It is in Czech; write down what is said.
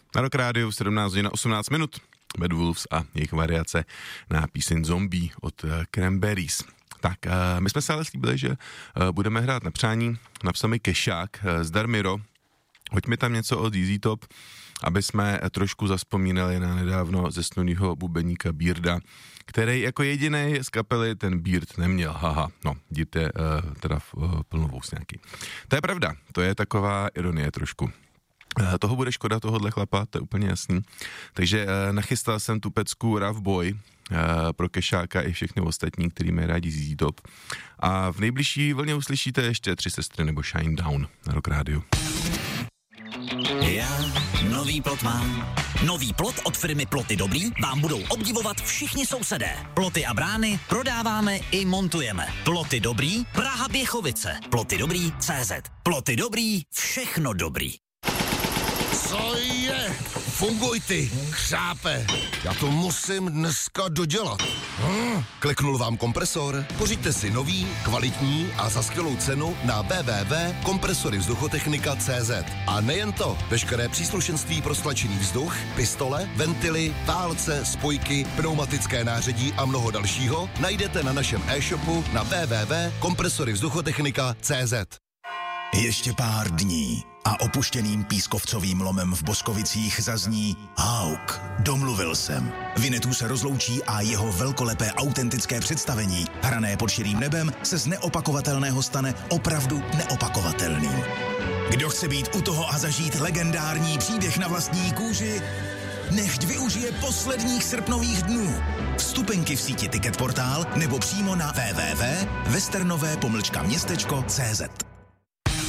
Na Rock Rádiu 17 hodin 18 minut. Bad Wolves a jejich variace na píseň Zombie od Cranberries. Tak, my jsme se ale slíbili, že budeme hrát na přání. Napsal mi Kešák, zdar Miro, hoď mi tam něco od Easy Top, aby jsme trošku zaspomínali na nedávno zesnulýho bubeníka Bearda, který jako jediný z kapely ten Beard neměl. Haha, no, Beard je teda plnovous nějaký. To je pravda, to je taková ironie trošku. Toho bude škoda, tohohle chlapa, to je úplně jasný. Takže nachystal jsem tu pecku Rough Boy pro Kešáka i všechny ostatní, který mají rádi ZZ Top. A v nejbližší vlně uslyšíte ještě 3 sestry nebo Shine Down na Rock Rádiu. Já nový plot mám. Nový plot od firmy Ploty Dobrý vám budou obdivovat všichni sousedé. Ploty a brány prodáváme i montujeme. Ploty Dobrý, Praha Běchovice. Ploty Dobrý, CZ. Ploty Dobrý, všechno dobrý. Co je? Funguj ty, křápe. Já to musím dneska dodělat. Kliknul vám kompresor? Pořiďte si nový, kvalitní a za skvělou cenu na www.kompresoryvzduchotechnika.cz. A nejen to, veškeré příslušenství pro stlačený vzduch, pistole, ventily, válce, spojky, pneumatické nářadí a mnoho dalšího najdete na našem e-shopu na www.kompresoryvzduchotechnika.cz. Ještě pár dní a opuštěným pískovcovým lomem v Boskovicích zazní Hauk, domluvil jsem. Vinetů se rozloučí a jeho velkolepé autentické představení, hrané pod širým nebem, se z neopakovatelného stane opravdu neopakovatelným. Kdo chce být u toho a zažít legendární příběh na vlastní kůži, nechť využije posledních srpnových dnů. Vstupenky v síti Ticketportál nebo přímo na www.westernové-městečko.cz.